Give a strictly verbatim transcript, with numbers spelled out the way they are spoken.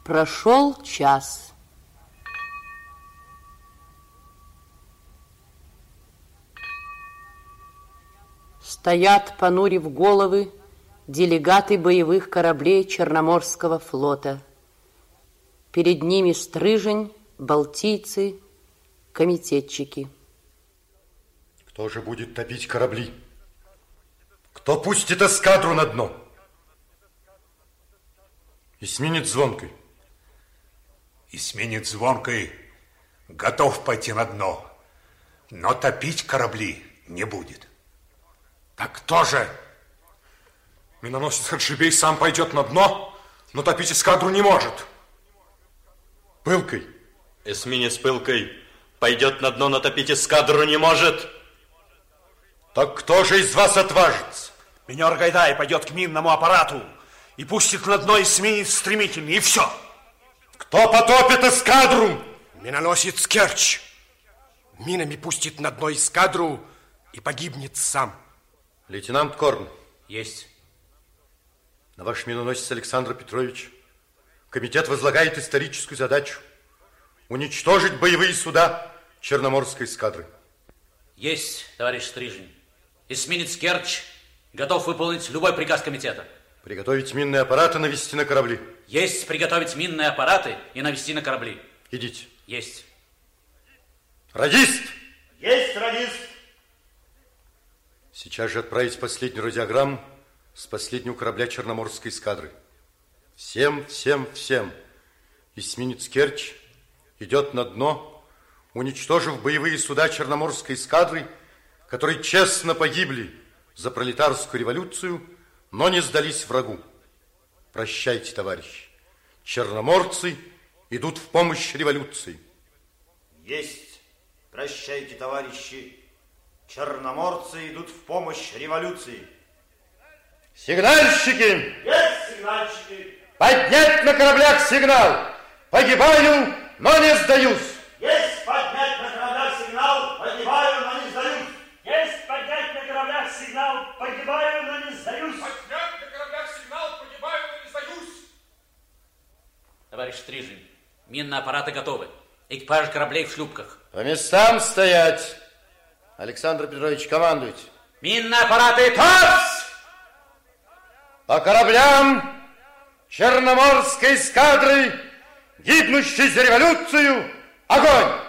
Прошел час. Стоят, понурив головы, делегаты боевых кораблей Черноморского флота. Перед ними Стрыжень, балтийцы, комитетчики. Кто же будет топить корабли? Кто пустит эскадру на дно? Эсминец Звонкой. Эсминец Звонкой готов пойти на дно, но топить корабли не будет. Так кто же? Миноносец Хаджибей сам пойдет на дно, но топить эскадру не может. Пылкой. Эсминец Пылкой пойдет на дно, но топить эскадру не может. Так кто же из вас отважится? Минер Гайдай пойдет к минному аппарату и пустит на дно эсминец Стремительный, и все. Кто потопит эскадру? Миноносец Керчь. Минами пустит на дно эскадру и погибнет сам. Лейтенант Корн. Есть. На ваш миноносец Александр Петрович комитет возлагает историческую задачу уничтожить боевые суда Черноморской эскадры. Есть, товарищ Стрижень. Эсминец Керчь готов выполнить любой приказ комитета. Приготовить минные аппараты, навести на корабли. Есть приготовить минные аппараты и навести на корабли. Идите. Есть. Радист! Есть, радист! Сейчас же отправить последнюю радиограмму с последнего корабля Черноморской эскадры. Всем, всем, всем. Эсминец Керчь идет на дно, уничтожив боевые суда Черноморской эскадры, которые честно погибли за пролетарскую революцию, но не сдались врагу. Прощайте, товарищи. Черноморцы идут в помощь революции. Есть. Прощайте, товарищи. Черноморцы идут в помощь революции. Сигнальщики! Есть, сигнальщики! Поднять на кораблях сигнал! Погибаю, но не сдаюсь! Есть поднять на кораблях сигнал! Погибаю, но не сдаюсь! Есть поднять на кораблях сигнал! Погибаю, но не сдаюсь! Поднять на кораблях сигнал! Погибаю, но не сдаюсь! Товарищ Стрижень, минные аппараты готовы. Экипаж кораблей в шлюпках. По местам стоять! Александр Петрович, командуйте. Минные аппараты ТОС! По кораблям Черноморской эскадры, гибнущей за революцию, огонь!